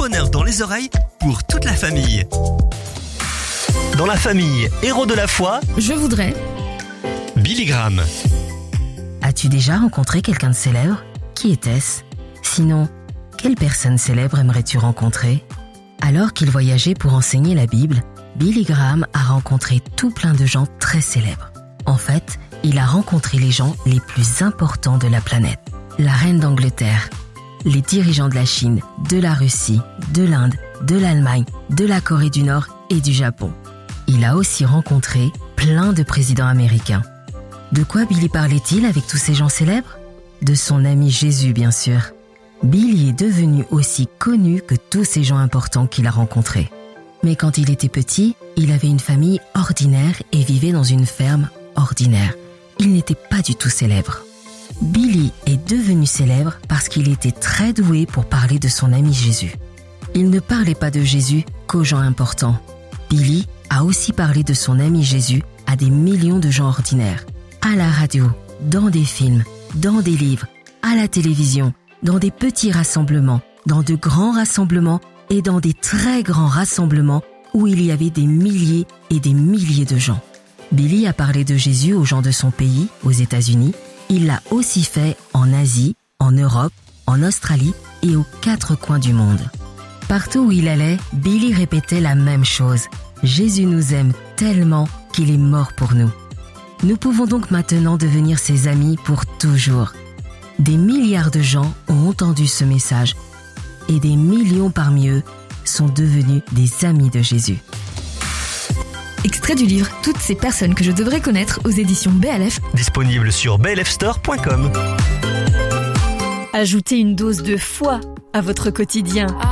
bonheur dans les oreilles pour toute la famille. Dans la famille Héros de la foi, Je voudrais. Billy Graham. As-tu déjà rencontré quelqu'un de célèbre ? Qui était-ce ? Sinon, quelle personne célèbre aimerais-tu rencontrer ? Alors qu'il voyageait pour enseigner la Bible, Billy Graham a rencontré tout plein de gens très célèbres. En fait, il a rencontré les gens les plus importants de la planète. La reine d'Angleterre, les dirigeants de la Chine, de la Russie, de l'Inde, de l'Allemagne, de la Corée du Nord et du Japon. Il a aussi rencontré plein de présidents américains. De quoi Billy parlait-il avec tous ces gens célèbres ? De son ami Jésus, bien sûr. Billy est devenu aussi connu que tous ces gens importants qu'il a rencontrés. Mais quand il était petit, il avait une famille ordinaire et vivait dans une ferme ordinaire. Il n'était pas du tout célèbre. Billy est devenu célèbre parce qu'il était très doué pour parler de son ami Jésus. Il ne parlait pas de Jésus qu'aux gens importants. Billy a aussi parlé de son ami Jésus à des millions de gens ordinaires. À la radio, dans des films, dans des livres, à la télévision, dans des petits rassemblements, dans de grands rassemblements et dans des très grands rassemblements où il y avait des milliers et des milliers de gens. Billy a parlé de Jésus aux gens de son pays, aux États-Unis. Il l'a aussi fait en Asie, en Europe, en Australie et aux 4 coins du monde. Partout où il allait, Billy répétait la même chose. Jésus nous aime tellement qu'il est mort pour nous. Nous pouvons donc maintenant devenir ses amis pour toujours. Des milliards de gens ont entendu ce message et des millions parmi eux sont devenus des amis de Jésus. Extrait du livre Toutes ces personnes que je devrais connaître aux éditions BLF. Disponible sur blfstore.com. Ajoutez une dose de foi à votre quotidien.